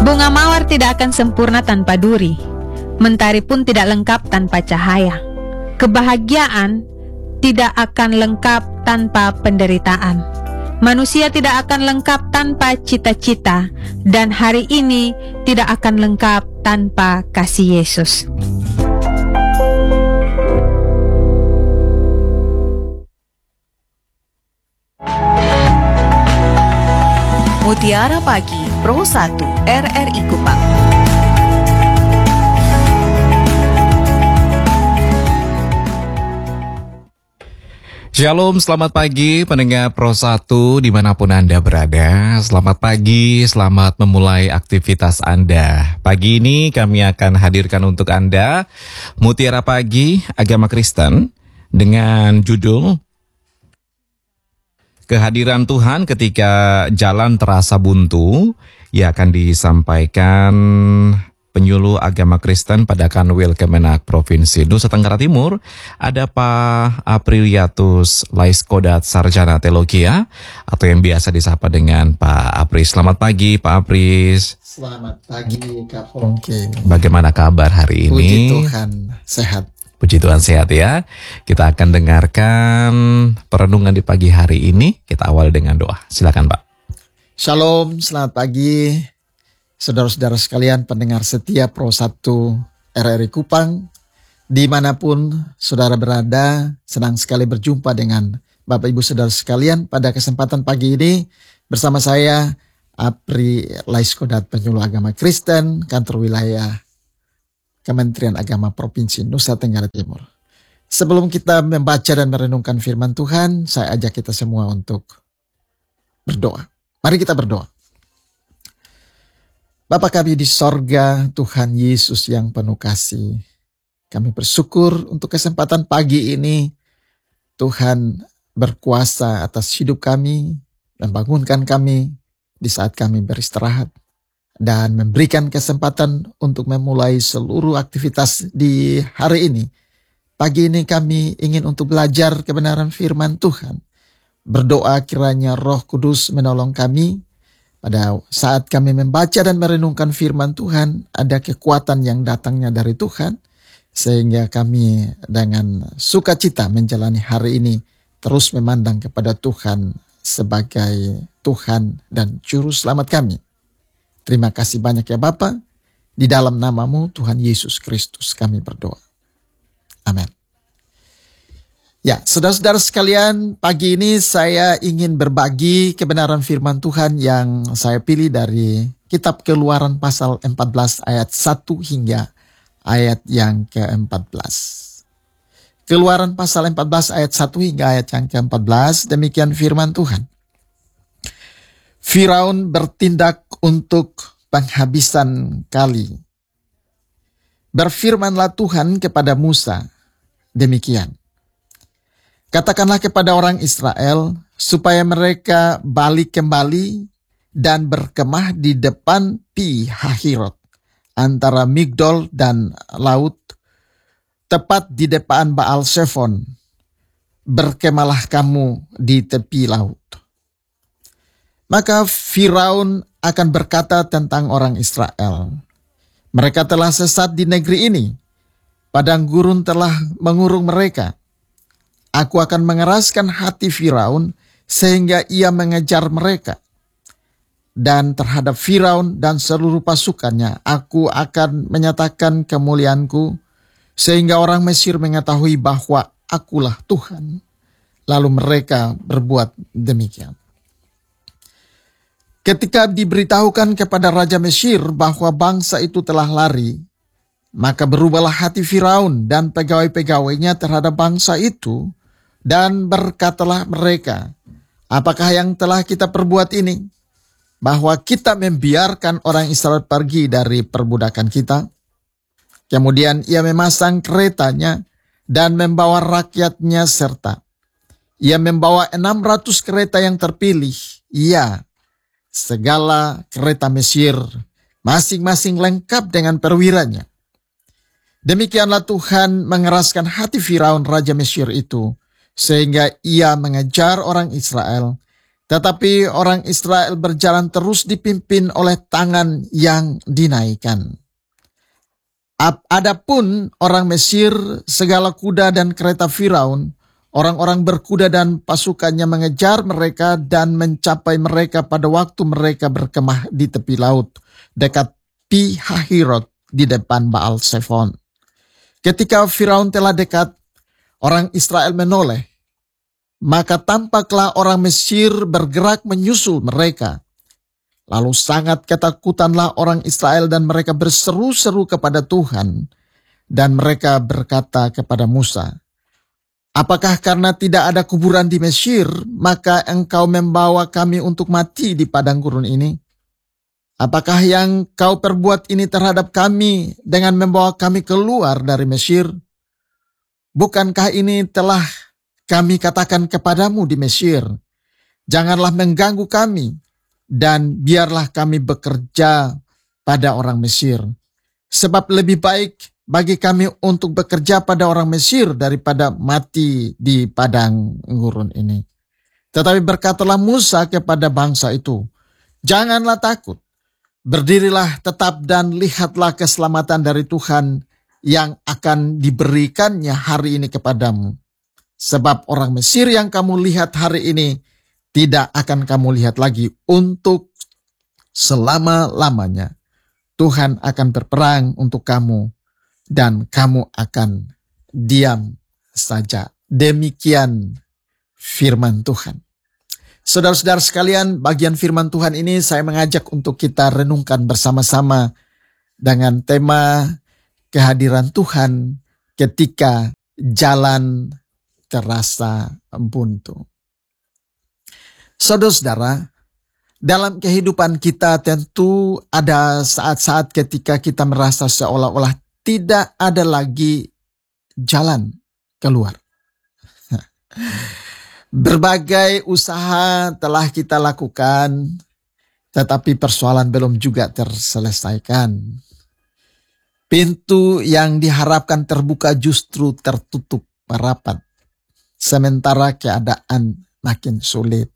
Bunga mawar tidak akan sempurna tanpa duri. Mentari pun tidak lengkap tanpa cahaya. Kebahagiaan tidak akan lengkap tanpa penderitaan. Manusia tidak akan lengkap tanpa cita-cita, dan hari ini tidak akan lengkap tanpa kasih Yesus. Mutiara Pagi Pro 1 RRI Kupang. Shalom, selamat pagi pendengar Pro 1 dimanapun Anda berada. Selamat pagi, selamat memulai aktivitas Anda. Pagi ini kami akan hadirkan untuk Anda Mutiara Pagi Agama Kristen dengan judul Kehadiran Tuhan ketika jalan terasa buntu, yang akan disampaikan penyuluh agama Kristen pada Kanwil Kemenak Provinsi Nusa Tenggara Timur. Ada Pak Apriliatus Laiskodat Sarjana Teologia, atau yang biasa disapa dengan Pak Apris. Selamat pagi Pak Apris. Selamat pagi Kak Pongke. Bagaimana kabar hari ini? Puji Tuhan, sehat. Puji Tuhan sehat ya. Kita akan dengarkan perenungan di pagi hari ini. Kita awali dengan doa. Silakan Pak. Shalom, selamat pagi saudara-saudara sekalian pendengar setia Pro 1 RRI Kupang. Dimanapun saudara berada, senang sekali berjumpa dengan Bapak Ibu saudara sekalian pada kesempatan pagi ini bersama saya Apri Laiskodat, penyuluh agama Kristen, kantor wilayah Kementerian Agama Provinsi Nusa Tenggara Timur. Sebelum kita membaca dan merenungkan firman Tuhan, saya ajak kita semua untuk berdoa. Mari kita berdoa. Bapa kami di sorga, Tuhan Yesus yang penuh kasih, kami bersyukur untuk kesempatan pagi ini. Tuhan berkuasa atas hidup kami, membangunkan kami di saat kami beristirahat, dan memberikan kesempatan untuk memulai seluruh aktivitas di hari ini. Pagi ini kami ingin untuk belajar kebenaran firman Tuhan. Berdoa kiranya Roh Kudus menolong kami. Pada saat kami membaca dan merenungkan firman Tuhan, ada kekuatan yang datangnya dari Tuhan, sehingga kami dengan sukacita menjalani hari ini, terus memandang kepada Tuhan sebagai Tuhan dan Juru Selamat kami. Terima kasih banyak ya Bapa. Di dalam nama-Mu Tuhan Yesus Kristus kami berdoa. Amin. Ya, saudara-saudara sekalian, pagi ini saya ingin berbagi kebenaran firman Tuhan yang saya pilih dari kitab Keluaran pasal 14 ayat 1 hingga ayat yang ke-14. Keluaran pasal 14 ayat 1 hingga ayat yang ke-14, demikian firman Tuhan. Firaun bertindak untuk penghabisan kali. Berfirmanlah Tuhan kepada Musa, demikian. Katakanlah kepada orang Israel, supaya mereka balik kembali dan berkemah di depan Pi Hahirot, antara Migdol dan laut, tepat di depan Baal Zephon. Berkemalah kamu di tepi laut. Maka Firaun akan berkata tentang orang Israel, mereka telah sesat di negeri ini, padang gurun telah mengurung mereka. Aku akan mengeraskan hati Firaun sehingga ia mengejar mereka. Dan terhadap Firaun dan seluruh pasukannya, aku akan menyatakan kemuliaanku sehingga orang Mesir mengetahui bahwa akulah Tuhan. Lalu mereka berbuat demikian. Ketika diberitahukan kepada Raja Mesir bahwa bangsa itu telah lari, maka berubahlah hati Firaun dan pegawai-pegawainya terhadap bangsa itu, dan berkatalah mereka, apakah yang telah kita perbuat ini? Bahwa kita membiarkan orang Israel pergi dari perbudakan kita. Kemudian ia memasang keretanya dan membawa rakyatnya serta. Ia membawa 600 kereta yang terpilih. Ia segala kereta Mesir, masing-masing lengkap dengan perwiranya. Demikianlah Tuhan mengeraskan hati Firaun Raja Mesir itu, sehingga ia mengejar orang Israel Tetapi orang Israel berjalan terus dipimpin oleh tangan yang dinaikkan. Adapun orang Mesir, segala kuda dan kereta Firaun, orang-orang berkuda dan pasukannya mengejar mereka dan mencapai mereka pada waktu mereka berkemah di tepi laut, dekat Pi Hahirot di depan Baal Zephon. Ketika Firaun telah dekat, orang Israel menoleh. Maka tampaklah orang Mesir bergerak menyusul mereka. Lalu sangat ketakutanlah orang Israel dan mereka berseru-seru kepada Tuhan. Dan mereka berkata kepada Musa, "Apakah karena tidak ada kuburan di Mesir, maka engkau membawa kami untuk mati di padang gurun ini? Apakah yang kau perbuat ini terhadap kami dengan membawa kami keluar dari Mesir? Bukankah ini telah kami katakan kepadamu di Mesir, janganlah mengganggu kami, dan biarlah kami bekerja pada orang Mesir. Sebab lebih baik bagi kami untuk bekerja pada orang Mesir daripada mati di padang gurun ini." Tetapi berkatalah Musa kepada bangsa itu, "Janganlah takut, berdirilah tetap dan lihatlah keselamatan dari Tuhan yang akan diberikannya hari ini kepadamu. Sebab orang Mesir yang kamu lihat hari ini tidak akan kamu lihat lagi untuk selama-lamanya. Tuhan akan berperang untuk kamu dan kamu akan diam saja." Demikian firman Tuhan. Saudara-saudara sekalian, bagian firman Tuhan ini saya mengajak untuk kita renungkan bersama-sama dengan tema kehadiran Tuhan ketika jalan terasa buntu. Saudara-saudara, dalam kehidupan kita tentu ada saat-saat ketika kita merasa seolah-olah tidak ada lagi jalan keluar. Berbagai usaha telah kita lakukan, tetapi persoalan belum juga terselesaikan. Pintu yang diharapkan terbuka justru tertutup rapat, sementara keadaan makin sulit.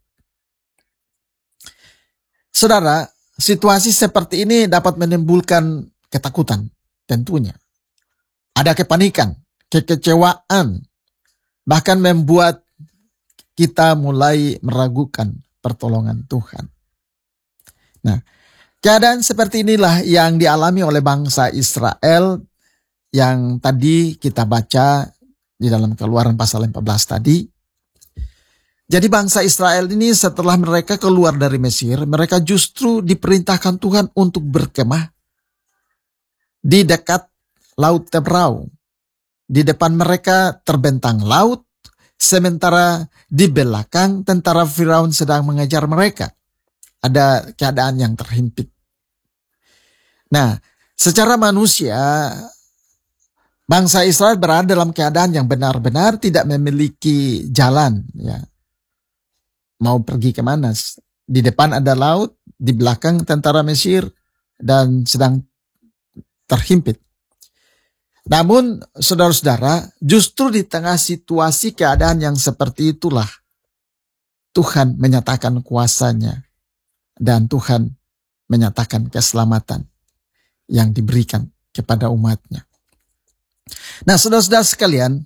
Saudara, situasi seperti ini dapat menimbulkan ketakutan tentunya. Ada kepanikan, kekecewaan, bahkan membuat kita mulai meragukan pertolongan Tuhan. Nah, keadaan seperti inilah yang dialami oleh bangsa Israel yang tadi kita baca di dalam Keluaran pasal 14 tadi. Jadi bangsa Israel ini setelah mereka keluar dari Mesir, mereka justru diperintahkan Tuhan untuk berkemah di dekat Laut Tebrau. Di depan mereka terbentang laut, sementara di belakang tentara Firaun sedang mengejar mereka. Ada keadaan yang terhimpit. Nah, secara manusia, bangsa Israel berada dalam keadaan yang benar-benar tidak memiliki jalan. Ya. Mau pergi kemana? Di depan ada laut, di belakang tentara Mesir, dan sedang terhimpit. Namun, saudara-saudara, justru di tengah situasi keadaan yang seperti itulah, Tuhan menyatakan kuasa-Nya, dan Tuhan menyatakan keselamatan yang diberikan kepada umat-Nya. Nah, saudara-saudara sekalian,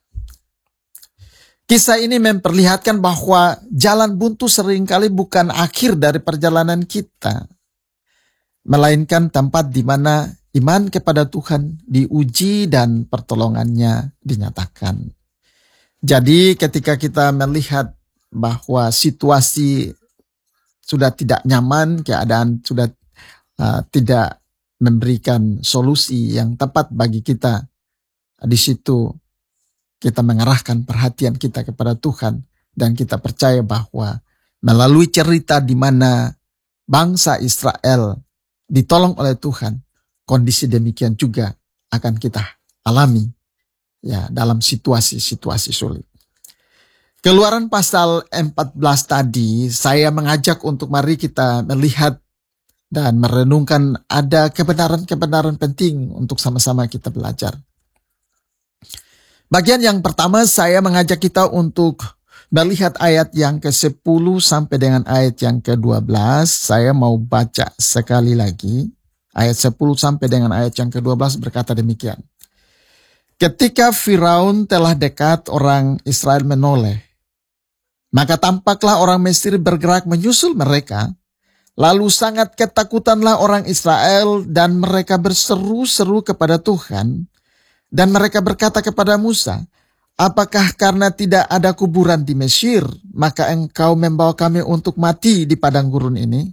kisah ini memperlihatkan bahwa jalan buntu seringkali bukan akhir dari perjalanan kita, melainkan tempat di mana iman kepada Tuhan diuji dan pertolongannya dinyatakan. Jadi ketika kita melihat bahwa situasi sudah tidak nyaman, keadaan sudah tidak memberikan solusi yang tepat bagi kita, di situ kita mengarahkan perhatian kita kepada Tuhan dan kita percaya bahwa melalui cerita di mana bangsa Israel ditolong oleh Tuhan, kondisi demikian juga akan kita alami ya dalam situasi-situasi sulit. Keluaran pasal 14 tadi saya mengajak untuk mari kita melihat dan merenungkan ada kebenaran-kebenaran penting untuk sama-sama kita belajar. Bagian yang pertama saya mengajak kita untuk melihat ayat yang ke-10 sampai dengan ayat yang ke-12, saya mau baca sekali lagi. Ayat 10 sampai dengan ayat yang ke-12 berkata demikian. Ketika Firaun telah dekat, orang Israel menoleh. Maka tampaklah orang Mesir bergerak menyusul mereka. Lalu sangat ketakutanlah orang Israel dan mereka berseru-seru kepada Tuhan. Dan mereka berkata kepada Musa, apakah karena tidak ada kuburan di Mesir, maka engkau membawa kami untuk mati di padang gurun ini?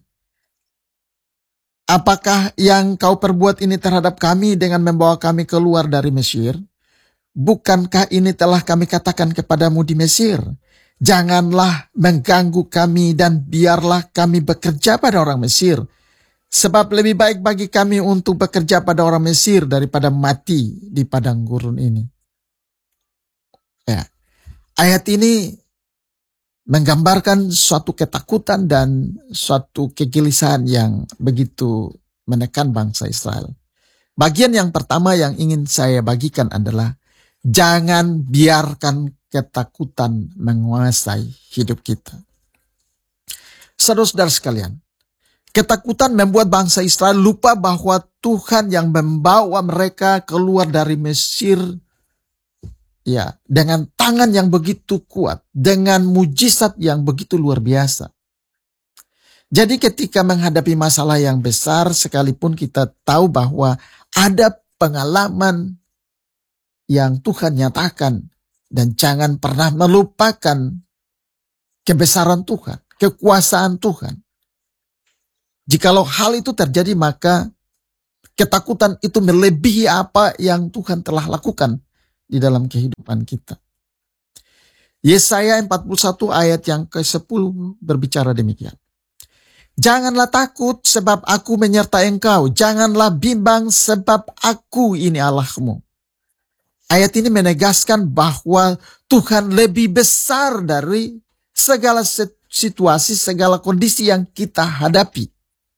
Apakah yang kau perbuat ini terhadap kami dengan membawa kami keluar dari Mesir? Bukankah ini telah kami katakan kepadamu di Mesir? Janganlah mengganggu kami dan biarlah kami bekerja pada orang Mesir. Sebab lebih baik bagi kami untuk bekerja pada orang Mesir daripada mati di padang gurun ini. Ya. Ayat ini menggambarkan suatu ketakutan dan suatu kegelisahan yang begitu menekan bangsa Israel. Bagian yang pertama yang ingin saya bagikan adalah jangan biarkan ketakutan menguasai hidup kita. Saudara-saudara sekalian, ketakutan membuat bangsa Israel lupa bahwa Tuhan yang membawa mereka keluar dari Mesir, ya, dengan tangan yang begitu kuat, dengan mujizat yang begitu luar biasa. Jadi ketika menghadapi masalah yang besar, sekalipun kita tahu bahwa ada pengalaman yang Tuhan nyatakan, dan jangan pernah melupakan kebesaran Tuhan, kekuasaan Tuhan. Jikalau hal itu terjadi, maka ketakutan itu melebihi apa yang Tuhan telah lakukan di dalam kehidupan kita. Yesaya 41 ayat yang ke-10 berbicara demikian. Janganlah takut sebab aku menyertai engkau. Janganlah bimbang sebab aku ini Allahmu. Ayat ini menegaskan bahwa Tuhan lebih besar dari segala situasi, segala kondisi yang kita hadapi.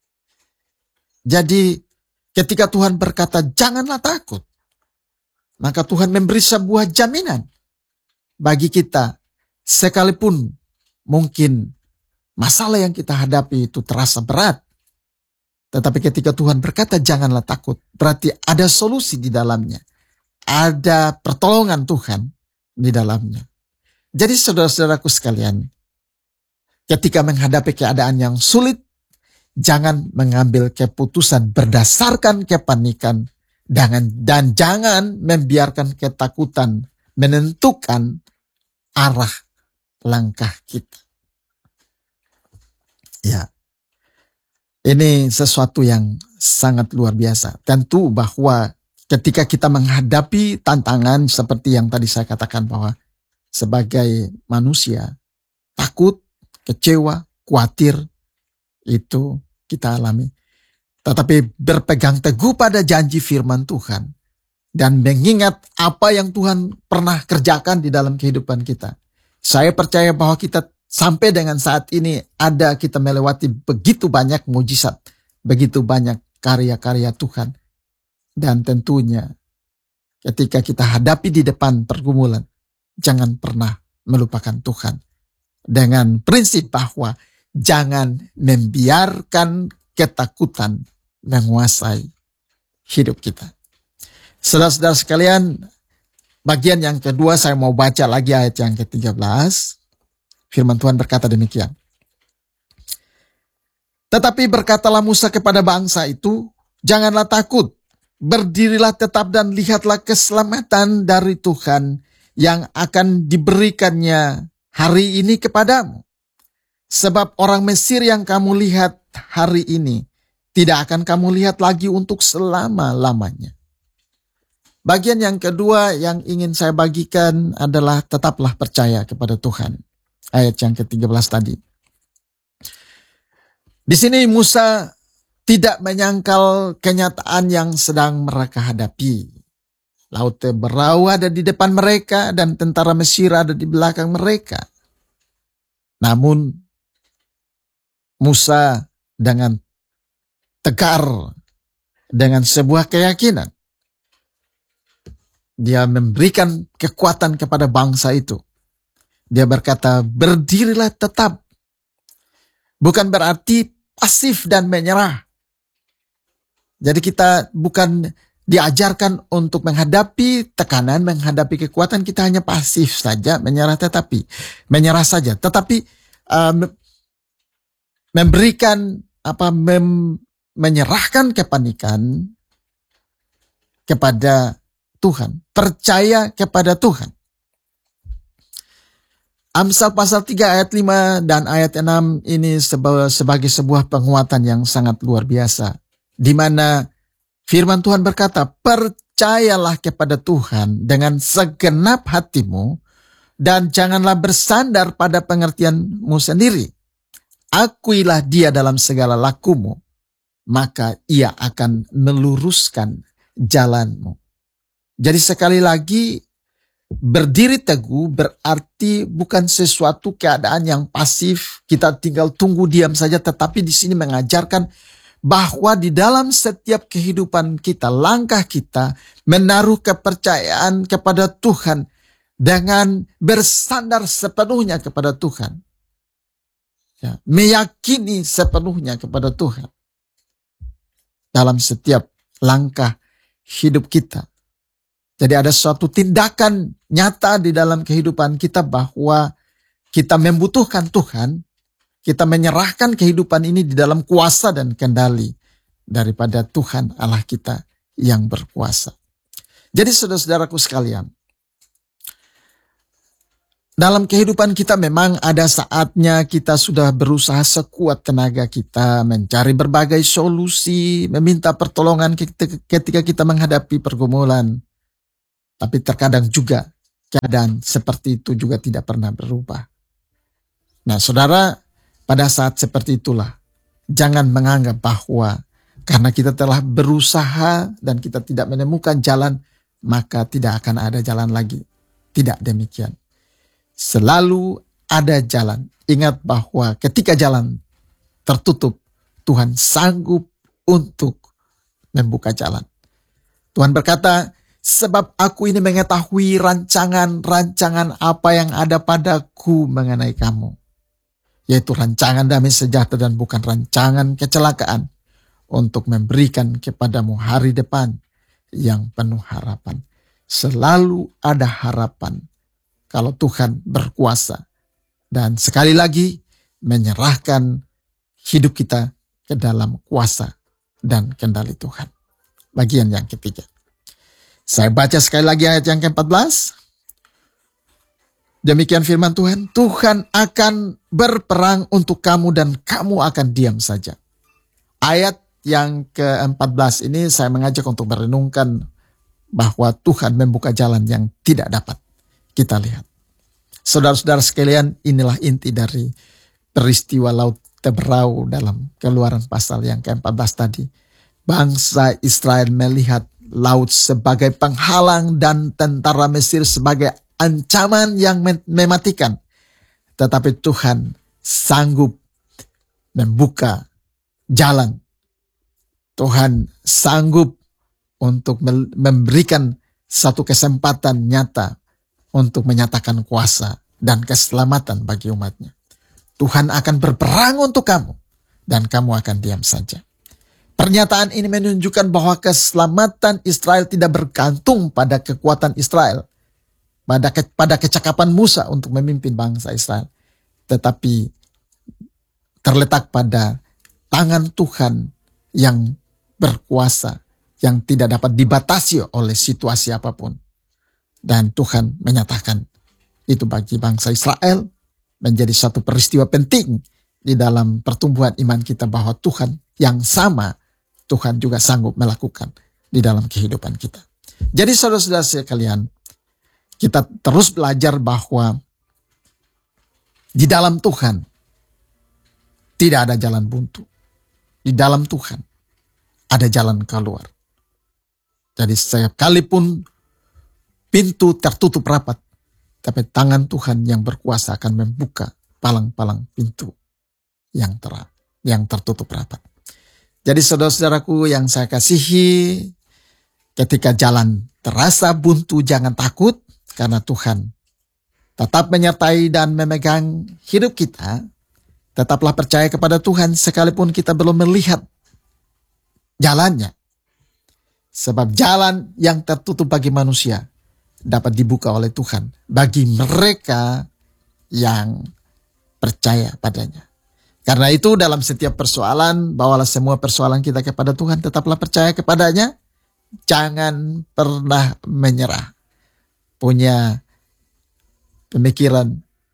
Jadi ketika Tuhan berkata janganlah takut, maka Tuhan memberi sebuah jaminan bagi kita. Sekalipun mungkin masalah yang kita hadapi itu terasa berat, tetapi ketika Tuhan berkata janganlah takut, berarti ada solusi di dalamnya. Ada pertolongan Tuhan di dalamnya. Jadi saudara-saudaraku sekalian, ketika menghadapi keadaan yang sulit, jangan mengambil keputusan berdasarkan kepanikan dan jangan membiarkan ketakutan menentukan arah langkah kita. Ya, ini sesuatu yang sangat luar biasa. Tentu bahwa ketika kita menghadapi tantangan seperti yang tadi saya katakan bahwa sebagai manusia, takut, kecewa, khawatir, itu kita alami. Tetapi berpegang teguh pada janji firman Tuhan dan mengingat apa yang Tuhan pernah kerjakan di dalam kehidupan kita. Saya percaya bahwa kita sampai dengan saat ini kita melewati begitu banyak mujizat, begitu banyak karya-karya Tuhan. Dan tentunya ketika kita hadapi di depan pergumulan, jangan pernah melupakan Tuhan. Dengan prinsip bahwa jangan membiarkan ketakutan menguasai hidup kita. Saudara-saudara sekalian, bagian yang kedua saya mau baca lagi ayat yang ke-13. Firman Tuhan berkata demikian. Tetapi berkatalah Musa kepada bangsa itu, janganlah takut. Berdirilah tetap dan lihatlah keselamatan dari Tuhan yang akan diberikannya hari ini kepadamu. Sebab orang Mesir yang kamu lihat hari ini tidak akan kamu lihat lagi untuk selama-lamanya. Bagian yang kedua yang ingin saya bagikan adalah tetaplah percaya kepada Tuhan. Ayat yang ke-13 tadi. Di sini Musa tidak menyangkal kenyataan yang sedang mereka hadapi. Laut Teberau ada di depan mereka dan tentara Mesir ada di belakang mereka. Namun Musa dengan tegar, dengan sebuah keyakinan, dia memberikan kekuatan kepada bangsa itu. Dia berkata, berdirilah tetap. Bukan berarti pasif dan menyerah. Jadi kita bukan diajarkan untuk menghadapi tekanan, menghadapi kekuatan, kita hanya pasif saja, menyerah saja. Tetapi menyerahkan kepanikan kepada Tuhan, percaya kepada Tuhan. Amsal pasal 3 ayat 5 dan ayat 6 ini sebagai sebuah penguatan yang sangat luar biasa. Di mana firman Tuhan berkata, percayalah kepada Tuhan dengan segenap hatimu dan janganlah bersandar pada pengertianmu sendiri. Akuilah dia dalam segala lakumu, maka ia akan meluruskan jalanmu. Jadi sekali lagi, berdiri teguh berarti bukan sesuatu keadaan yang pasif, kita tinggal tunggu diam saja, tetapi di sini mengajarkan bahwa di dalam setiap kehidupan kita, langkah kita menaruh kepercayaan kepada Tuhan dengan bersandar sepenuhnya kepada Tuhan. Ya, meyakini sepenuhnya kepada Tuhan dalam setiap langkah hidup kita. Jadi ada suatu tindakan nyata di dalam kehidupan kita bahwa kita membutuhkan Tuhan, kita menyerahkan kehidupan ini di dalam kuasa dan kendali daripada Tuhan Allah kita yang berkuasa. Jadi saudara-saudaraku sekalian, dalam kehidupan kita memang ada saatnya kita sudah berusaha sekuat tenaga kita mencari berbagai solusi, meminta pertolongan ketika kita menghadapi pergumulan. Tapi terkadang juga keadaan seperti itu juga tidak pernah berubah. Nah saudara, pada saat seperti itulah jangan menganggap bahwa karena kita telah berusaha dan kita tidak menemukan jalan, maka tidak akan ada jalan lagi. Tidak demikian. Selalu ada jalan. Ingat bahwa ketika jalan tertutup, Tuhan sanggup untuk membuka jalan. Tuhan berkata, sebab aku ini mengetahui rancangan-rancangan apa yang ada padaku mengenai kamu. Yaitu rancangan damai sejahtera dan bukan rancangan kecelakaan. Untuk memberikan kepadamu hari depan yang penuh harapan. Selalu ada harapan kalau Tuhan berkuasa. Dan sekali lagi menyerahkan hidup kita ke dalam kuasa dan kendali Tuhan. Bagian yang ketiga. Saya baca sekali lagi ayat yang ke-14. Demikian firman Tuhan. Tuhan akan berperang untuk kamu dan kamu akan diam saja. Ayat yang ke-14 ini saya mengajak untuk merenungkan bahwa Tuhan membuka jalan yang tidak dapat kita lihat. Saudara-saudara sekalian, inilah inti dari peristiwa Laut Teberau dalam Keluaran pasal yang ke-14 tadi. Bangsa Israel melihat laut sebagai penghalang dan tentara Mesir sebagai ancaman yang mematikan. Tetapi Tuhan sanggup membuka jalan. Tuhan sanggup untuk memberikan satu kesempatan nyata untuk menyatakan kuasa dan keselamatan bagi umatnya. Tuhan akan berperang untuk kamu dan kamu akan diam saja. Pernyataan ini menunjukkan bahwa keselamatan Israel tidak bergantung pada kekuatan Israel, pada kecakapan Musa untuk memimpin bangsa Israel, tetapi terletak pada tangan Tuhan yang berkuasa, yang tidak dapat dibatasi oleh situasi apapun. Dan Tuhan menyatakan itu bagi bangsa Israel menjadi satu peristiwa penting di dalam pertumbuhan iman kita bahwa Tuhan yang sama Tuhan juga sanggup melakukan di dalam kehidupan kita. Jadi saudara-saudara sekalian, kita terus belajar bahwa di dalam Tuhan tidak ada jalan buntu. Di dalam Tuhan ada jalan keluar. Jadi setiap kali pun pintu tertutup rapat, tapi tangan Tuhan yang berkuasa akan membuka palang-palang pintu yang tertutup rapat. Jadi saudara-saudaraku yang saya kasihi, ketika jalan terasa buntu jangan takut karena Tuhan tetap menyertai dan memegang hidup kita. Tetaplah percaya kepada Tuhan sekalipun kita belum melihat jalannya. Sebab jalan yang tertutup bagi manusia dapat dibuka oleh Tuhan bagi mereka yang percaya padanya. Karena itu dalam setiap persoalan, bawalah semua persoalan kita kepada Tuhan, tetaplah percaya kepadanya, jangan pernah menyerah. Punya pemikiran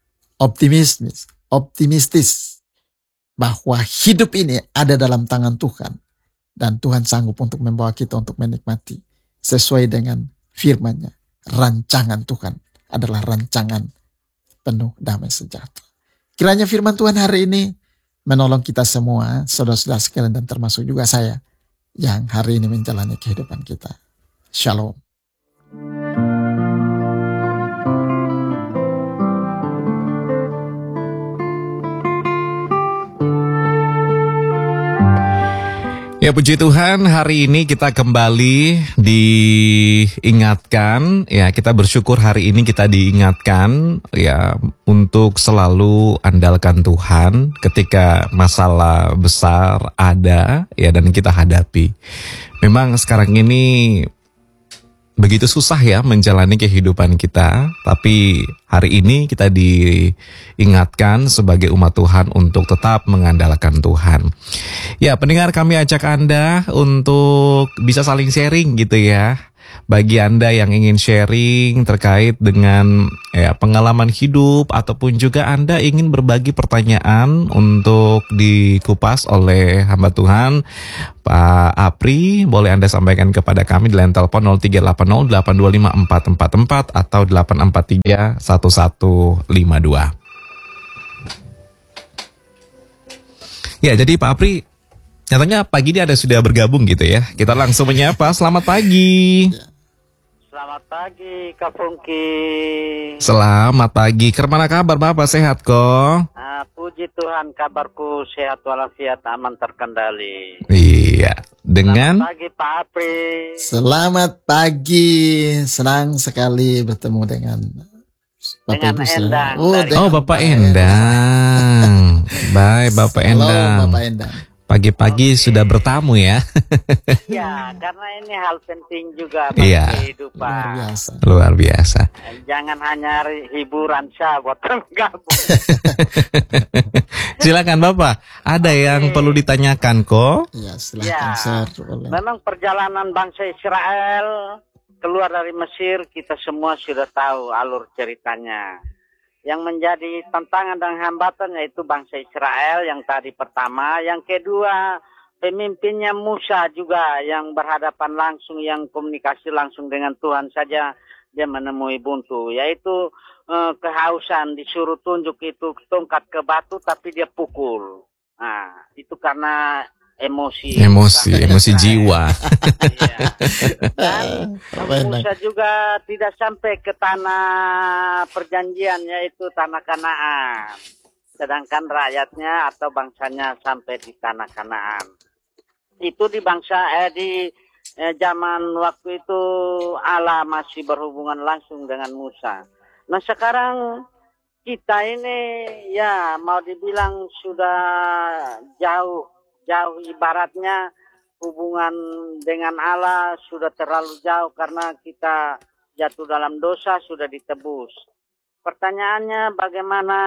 optimistis bahwa hidup ini ada dalam tangan Tuhan. Dan Tuhan sanggup untuk membawa kita untuk menikmati sesuai dengan firman-Nya. Rancangan Tuhan adalah rancangan penuh damai sejahtera. Kiranya firman Tuhan hari ini menolong kita semua, saudara-saudara sekalian, dan termasuk juga saya yang hari ini menjalani kehidupan kita. Shalom. Ya puji Tuhan, hari ini kita kembali diingatkan, ya kita bersyukur hari ini kita diingatkan ya untuk selalu andalkan Tuhan ketika masalah besar ada ya dan kita hadapi. Memang sekarang ini begitu susah ya menjalani kehidupan kita, tapi hari ini kita diingatkan sebagai umat Tuhan untuk tetap mengandalkan Tuhan. Ya, pendengar, kami ajak Anda untuk bisa saling sharing gitu ya. Bagi Anda yang ingin sharing terkait dengan pengalaman hidup ataupun juga Anda ingin berbagi pertanyaan untuk dikupas oleh hamba Tuhan Pak Apri, boleh Anda sampaikan kepada kami di line telepon 0380825444 atau 8431152. Ya, jadi Pak Apri, nyatanya pagi ini ada sudah bergabung gitu ya. Kita langsung menyapa. Selamat pagi. Selamat pagi, Kak Fungki. Selamat pagi. Kemana kabar Bapak? Sehat kok? Puji Tuhan, kabarku sehat walafiat, aman terkendali. Iya. Dengan? Selamat pagi, Pak Apri. Selamat pagi. Senang sekali bertemu dengan Bapak Ibu. Endang. Oh, Bapak Endang. Baik, Bapak Endang. Halo, Bapak Endang. Pagi-pagi sudah bertamu ya. Ya, karena ini hal penting juga bagi kehidupan. Luar biasa. Luar biasa. Jangan hanya hiburan sahabat tergabung. Silakan Bapak. Ada yang perlu ditanyakan kok? Ya, silakan. Memang perjalanan bangsa Israel keluar dari Mesir, kita semua sudah tahu alur ceritanya. Yang menjadi tantangan dan hambatan yaitu bangsa Israel yang tadi pertama. Yang kedua, pemimpinnya Musa juga yang berhadapan langsung, yang komunikasi langsung dengan Tuhan saja dia menemui buntu. Yaitu kehausan, disuruh tunjuk itu tongkat ke batu tapi dia pukul. Nah, itu karena emosi jiwa. Dan Musa juga tidak sampai ke tanah perjanjian yaitu tanah Kanaan, sedangkan rakyatnya atau bangsanya sampai di tanah Kanaan. Itu di zaman waktu itu Allah masih berhubungan langsung dengan Musa. Nah sekarang kita ini ya mau dibilang sudah jauh ibaratnya hubungan dengan Allah sudah terlalu jauh karena kita jatuh dalam dosa, sudah ditebus. Pertanyaannya bagaimana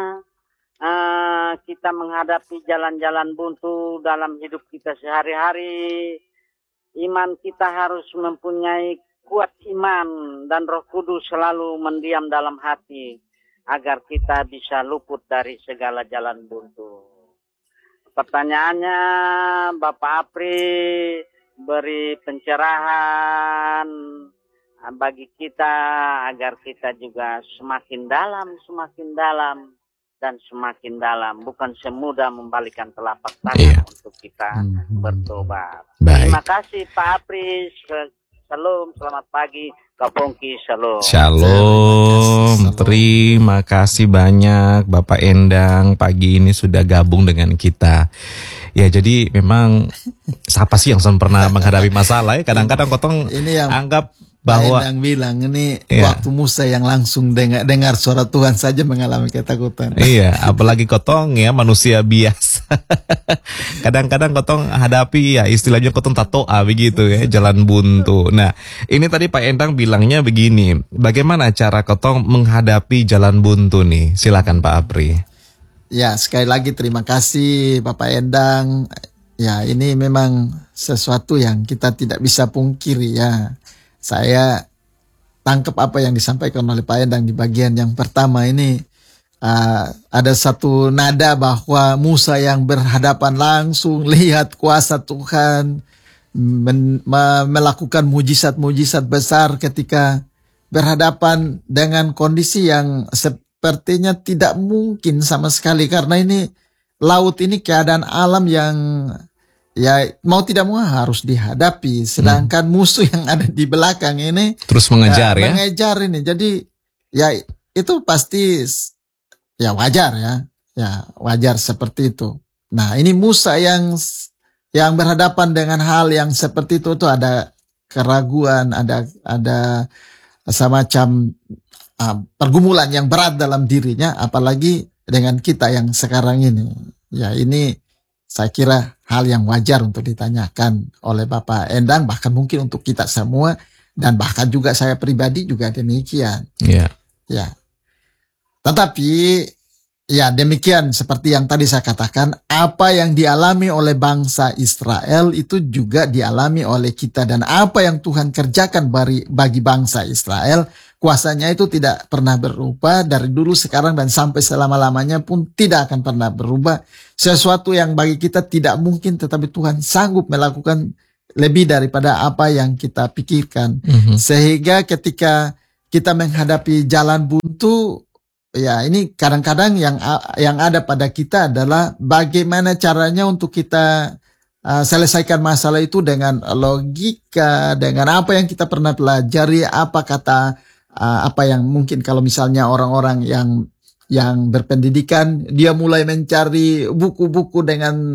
kita menghadapi jalan-jalan buntu dalam hidup kita sehari-hari. Iman kita harus mempunyai kuat iman dan Roh Kudus selalu mendiam dalam hati agar kita bisa luput dari segala jalan buntu. Pertanyaannya, Bapak Apri beri pencerahan bagi kita agar kita juga semakin dalam dan semakin dalam. Bukan semudah membalikkan telapak tangan untuk kita bertobat. Terima kasih Pak Apri. Shalom, selamat pagi. Kak Pongki, shalom. Shalom. Terima kasih banyak Bapak Endang pagi ini sudah gabung dengan kita. Ya jadi memang siapa sih yang pernah menghadapi masalah ya? Kadang-kadang kotong anggap bahwa yang bilang ini Iya. waktu Musa yang langsung dengar suara Tuhan saja mengalami ketakutan. iya, apalagi kotong ya manusia biasa. Kadang-kadang kotong hadapi ya istilahnya kotong tatoa begitu ya, jalan buntu. Nah, ini tadi Pak Endang bilangnya begini, bagaimana cara kotong menghadapi jalan buntu nih? Silakan Pak Apri. Ya, sekali lagi terima kasih Bapak Endang. Ya, ini memang sesuatu yang kita tidak bisa pungkiri ya. Saya tangkap apa yang disampaikan oleh Pak Endang di bagian yang pertama ini. Ada satu nada bahwa Musa yang berhadapan langsung lihat kuasa Tuhan, melakukan mujizat-mujizat besar ketika berhadapan dengan kondisi yang sepertinya tidak mungkin sama sekali, karena ini laut ini keadaan alam yang ya mau tidak mau harus dihadapi, sedangkan musuh yang ada di belakang ini Terus mengejar ya. mengejar ini. Jadi ya itu pasti ya wajar ya wajar seperti itu. Nah, ini Musa yang berhadapan dengan hal yang seperti itu ada keraguan, ada semacam pergumulan yang berat dalam dirinya, apalagi dengan kita yang sekarang ini. Ya, ini saya kira hal yang wajar untuk ditanyakan oleh Bapak Endang, bahkan mungkin untuk kita semua, dan bahkan juga saya pribadi juga demikian. Iya. Ya. Tetapi ya demikian seperti yang tadi saya katakan, apa yang dialami oleh bangsa Israel itu juga dialami oleh kita, dan apa yang Tuhan kerjakan bagi bangsa Israel, kuasanya itu tidak pernah berubah dari dulu, sekarang, dan sampai selama-lamanya pun tidak akan pernah berubah. Sesuatu yang bagi kita tidak mungkin, tetapi Tuhan sanggup melakukan lebih daripada apa yang kita pikirkan. Sehingga ketika kita menghadapi jalan buntu, ya ini kadang-kadang yang ada pada kita adalah bagaimana caranya untuk kita selesaikan masalah itu dengan logika, dengan apa yang kita pernah pelajari, apa yang mungkin kalau misalnya orang-orang yang berpendidikan, dia mulai mencari buku-buku dengan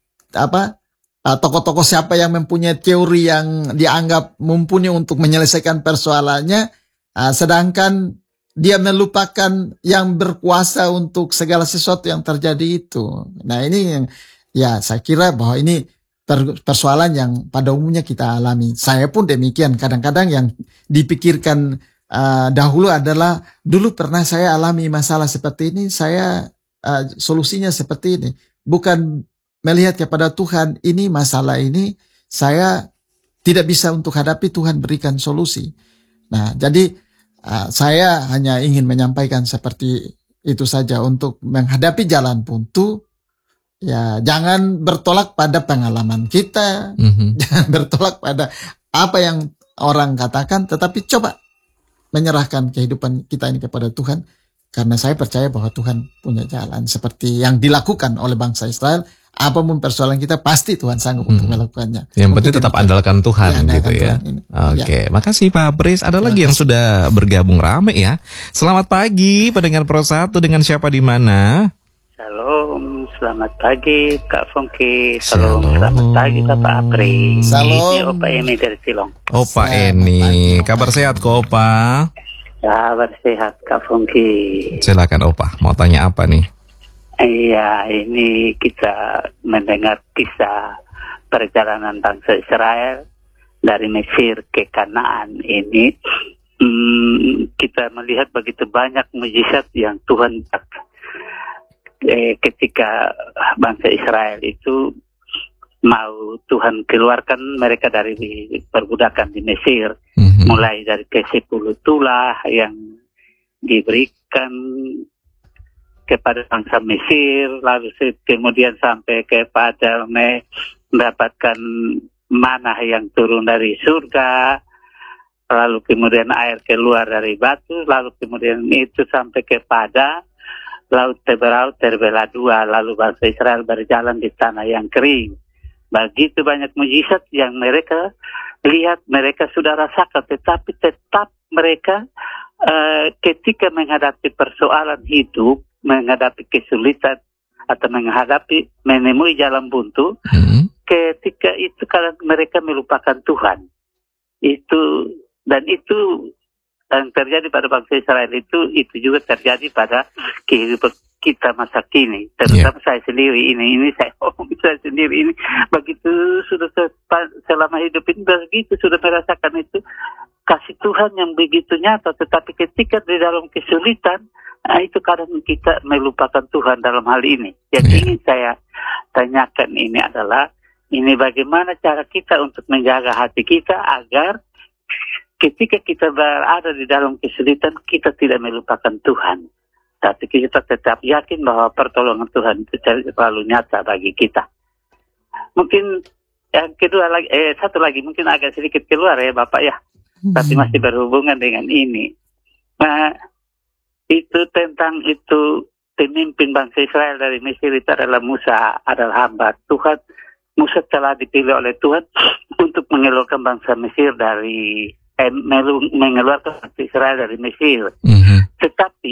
tokoh-tokoh siapa yang mempunyai teori yang dianggap mumpuni untuk menyelesaikan persoalannya, sedangkan dia melupakan yang berkuasa untuk segala sesuatu yang terjadi itu. Nah, ini yang ya saya kira bahwa ini persoalan yang pada umumnya kita alami. Saya pun demikian, kadang-kadang yang dipikirkan dahulu adalah dulu pernah saya alami masalah seperti ini, saya solusinya seperti ini. Bukan melihat kepada Tuhan, ini masalah ini saya tidak bisa untuk hadapi, Tuhan berikan solusi. Nah, jadi saya hanya ingin menyampaikan seperti itu saja untuk menghadapi jalan buntu. Ya, jangan bertolak pada pengalaman kita, jangan bertolak pada apa yang orang katakan, tetapi coba menyerahkan kehidupan kita ini kepada Tuhan, karena saya percaya bahwa Tuhan punya jalan seperti yang dilakukan oleh bangsa Israel. Apapun persoalan kita, pasti Tuhan sanggup untuk melakukannya. Yang penting tetap andalkan Tuhan gitu ya. Oke, makasih Pak Pris. Ada lagi yang sudah bergabung rame ya. Selamat pagi pendengar Pro 1, dengan siapa di mana? Salam, selamat pagi Kak Fongki. Salam, selamat pagi Bapak Apri. Salam. Ini Opa Eni dari Silong. Opa Eni, kabar sehat kok Opa? Kabar sehat Kak Fongki. Silakan Opa, mau tanya apa nih? Iya, ini kita mendengar kisah perjalanan bangsa Israel dari Mesir ke Kanaan ini. Kita melihat begitu banyak mujizat yang Tuhan ketika bangsa Israel itu mau Tuhan keluarkan mereka dari perbudakan di Mesir, mulai dari ke-10 tulah yang diberikan kepada bangsa Mesir, lalu kemudian sampai kepada mendapatkan manah yang turun dari surga, lalu kemudian air keluar dari batu, lalu kemudian itu sampai kepada laut Teberau terbelah dua, lalu bangsa Israel berjalan di tanah yang kering. Begitu banyak mujizat yang mereka lihat, mereka sudah rasakan, tetapi tetap mereka ketika menghadapi persoalan hidup, menghadapi kesulitan atau menemui jalan buntu, ketika itu kalau mereka melupakan Tuhan, itu Dan itu yang terjadi pada bangsa Israel itu juga terjadi pada kehidupan kita masa kini. Terutama saya sendiri ini saya saya sendiri ini begitu sudah selama hidup ini begitu sudah merasakan itu kasih Tuhan yang begitu nyata. Tetapi ketika di dalam kesulitan, itu kadang kita melupakan Tuhan dalam hal ini. Yang ingin saya tanyakan ini adalah ini bagaimana cara kita untuk menjaga hati kita agar ketika kita berada di dalam kesulitan, kita tidak melupakan Tuhan. Tapi kita tetap yakin bahwa pertolongan Tuhan itu selalu nyata bagi kita. Mungkin yang kedua lagi, satu lagi mungkin agak sedikit keluar ya Bapak ya. Tapi masih berhubungan dengan ini. Nah, itu tentang itu pemimpin bangsa Israel dari Mesir itu adalah Musa, adalah hamba Tuhan. Musa telah dipilih oleh Tuhan untuk mengeluarkan bangsa Mesir dari mengeluarkan Israel dari Mesir. Tetapi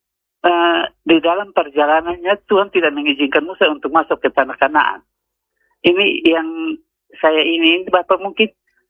di dalam perjalanannya Tuhan tidak mengizinkan Musa untuk masuk ke tanah Kanaan. Ini yang saya ini Bapak mungkin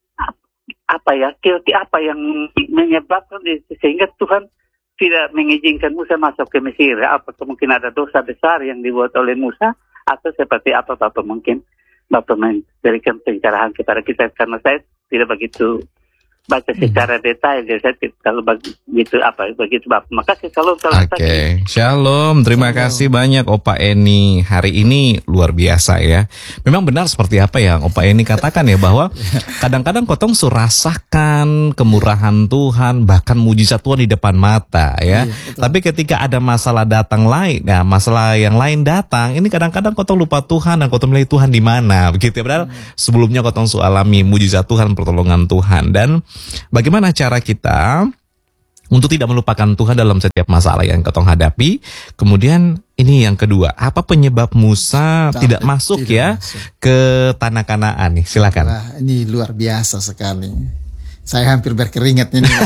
apa yang menyebabkan sehingga Tuhan tidak mengizinkan Musa masuk ke Mesir? Apakah mungkin ada dosa besar yang dibuat oleh Musa atau seperti apa Bapak? Mungkin Bapak memberikan pencerahan kepada kita karena saya tidak begitu baca secara detail, jadi saya kalau begitu Bapak. Makasih, shalom. Oke, shalom. Terima kasih banyak Opa Eni. Hari ini luar biasa ya. Memang benar seperti apa yang Opa Eni katakan ya, bahwa kadang-kadang kotong surasakan kemurahan Tuhan, bahkan mujizat Tuhan di depan mata ya. Tapi ketika ada masalah datang lain, nah masalah yang lain datang, ini kadang-kadang kotong lupa Tuhan dan kotong melihat Tuhan di mana, begitu ya. Padahal sebelumnya kotong alami mujizat Tuhan, pertolongan Tuhan. Dan bagaimana cara kita untuk tidak melupakan Tuhan dalam setiap masalah yang kotong hadapi? Kemudian ini yang kedua, apa penyebab Musa tidak masuk ke tanah Kanaan nih? Silakan. Wah, ini luar biasa sekali. Saya hampir berkeringat ini.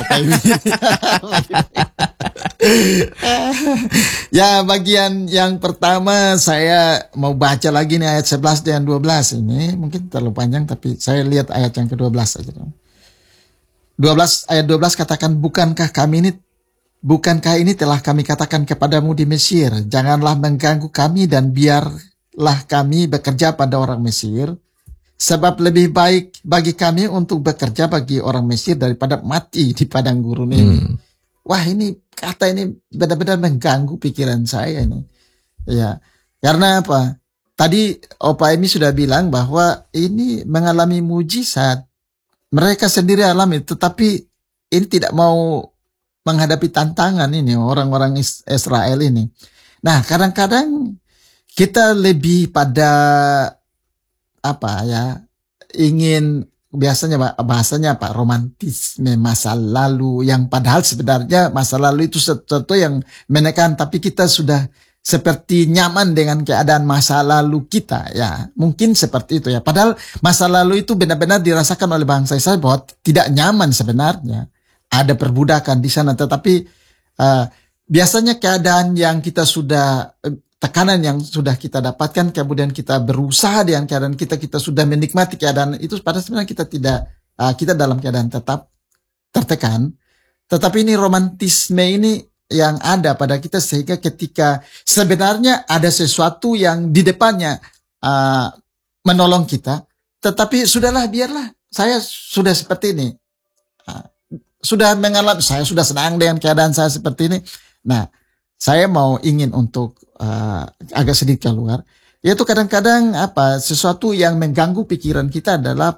Ya, bagian yang pertama saya mau baca lagi nih ayat 11 dan 12 ini. Mungkin terlalu panjang tapi saya lihat ayat yang ke-12 saja. 12 ayat 12 katakan, bukankah ini telah kami katakan kepadamu di Mesir, janganlah mengganggu kami dan biarlah kami bekerja pada orang Mesir, sebab lebih baik bagi kami untuk bekerja bagi orang Mesir daripada mati di padang gurun ini. Wah, ini kata ini benar-benar mengganggu pikiran saya ini. Ya, karena apa? Tadi Opa Emi sudah bilang bahwa ini mengalami mujizat. Mereka sendiri alami, tetapi ini tidak mau menghadapi tantangan ini orang-orang Israel ini. Nah, kadang-kadang kita lebih pada apa ya, ingin bahasanya apa, romantisme masa lalu, yang padahal sebenarnya masa lalu itu sesuatu yang menekan, tapi kita sudah seperti nyaman dengan keadaan masa lalu kita, ya mungkin seperti itu ya. Padahal masa lalu itu benar-benar dirasakan oleh bangsa Israel bahwa tidak nyaman sebenarnya, ada perbudakan di sana. Tetapi biasanya keadaan yang kita sudah tekanan yang sudah kita dapatkan, kemudian kita berusaha dengan keadaan kita sudah menikmati keadaan itu, padahal sebenarnya kita dalam keadaan tetap tertekan. Tetapi ini romantisme ini yang ada pada kita, sehingga ketika sebenarnya ada sesuatu yang di depannya menolong kita, tetapi sudahlah, biarlah, saya sudah seperti ini, sudah mengalami, saya sudah senang dengan keadaan saya seperti ini. Nah, saya ingin untuk agak sedikit keluar, yaitu kadang-kadang sesuatu yang mengganggu pikiran kita adalah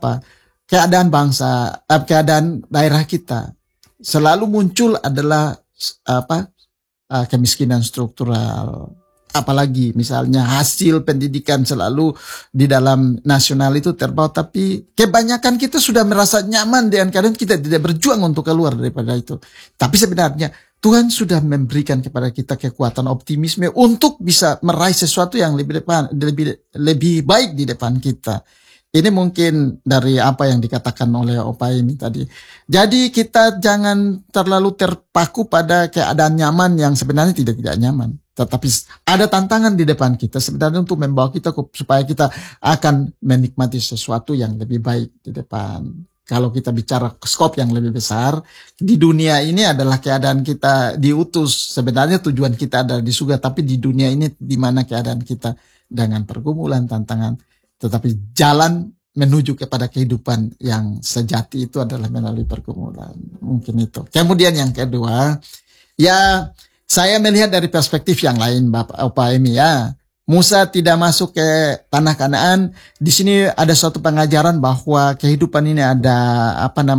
keadaan daerah kita. Selalu muncul adalah kemiskinan struktural, apalagi misalnya hasil pendidikan selalu di dalam nasional itu terbawa, tapi kebanyakan kita sudah merasa nyaman dengan keadaan kita, tidak berjuang untuk keluar daripada itu. Tapi sebenarnya Tuhan sudah memberikan kepada kita kekuatan optimisme untuk bisa meraih sesuatu yang lebih baik di depan kita. Ini mungkin dari apa yang dikatakan oleh Opa ini tadi. Jadi kita jangan terlalu terpaku pada keadaan nyaman yang sebenarnya tidak nyaman. Tetapi ada tantangan di depan kita sebenarnya untuk membawa kita supaya kita akan menikmati sesuatu yang lebih baik di depan. Kalau kita bicara skop yang lebih besar, di dunia ini adalah keadaan kita diutus. Sebenarnya tujuan kita adalah di surga, tapi di dunia ini di mana keadaan kita dengan pergumulan, tantangan. Tetapi jalan menuju kepada kehidupan yang sejati itu adalah melalui pergumulan. Mungkin itu. Kemudian yang kedua, ya saya melihat dari perspektif yang lain, Bapak Emi ya. Musa tidak masuk ke tanah Kanaan. Di sini ada suatu pengajaran bahwa kehidupan ini ada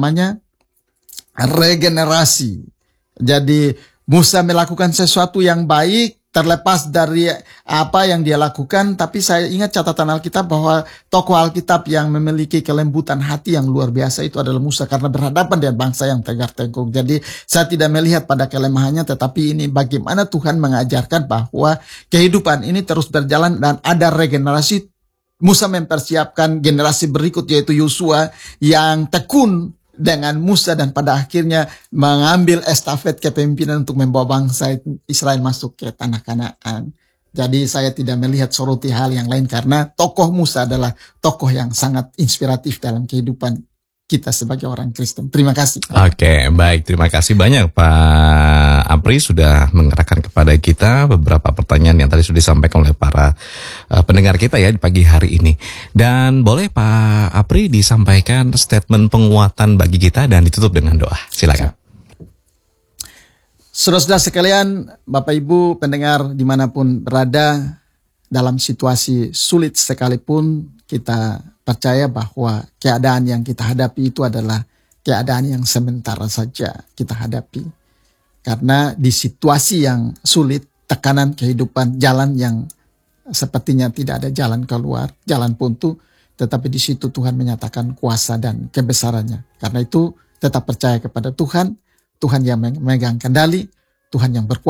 regenerasi. Jadi Musa melakukan sesuatu yang baik terlepas dari apa yang dia lakukan. Tapi saya ingat catatan Alkitab bahwa tokoh Alkitab yang memiliki kelembutan hati yang luar biasa itu adalah Musa, karena berhadapan dengan bangsa yang tegar tengkuk. Jadi saya tidak melihat pada kelemahannya, tetapi ini bagaimana Tuhan mengajarkan bahwa kehidupan ini terus berjalan dan ada regenerasi. Musa mempersiapkan generasi berikut yaitu Yosua yang tekun dengan Musa dan pada akhirnya mengambil estafet kepemimpinan untuk membawa bangsa Israel masuk ke tanah Kanaan. Jadi saya tidak melihat soroti hal yang lain karena tokoh Musa adalah tokoh yang sangat inspiratif dalam kehidupan kita sebagai orang Kristen. Terima kasih. Oke, baik. Terima kasih banyak Pak Apri sudah mengerahkan kepada kita beberapa pertanyaan yang tadi sudah disampaikan oleh para pendengar kita ya di pagi hari ini. Dan boleh Pak Apri disampaikan statement penguatan bagi kita dan ditutup dengan doa. Silakan. Saudara-saudara sekalian, Bapak Ibu pendengar dimanapun berada, dalam situasi sulit sekalipun kita percaya bahwa keadaan yang kita hadapi itu adalah keadaan yang sementara saja kita hadapi. Karena di situasi yang sulit, tekanan kehidupan, jalan yang sepertinya tidak ada jalan keluar, jalan buntu, tetapi di situ Tuhan menyatakan kuasa dan kebesarannya. Karena itu tetap percaya kepada Tuhan, Tuhan yang memegang kendali, Tuhan yang berkuasa.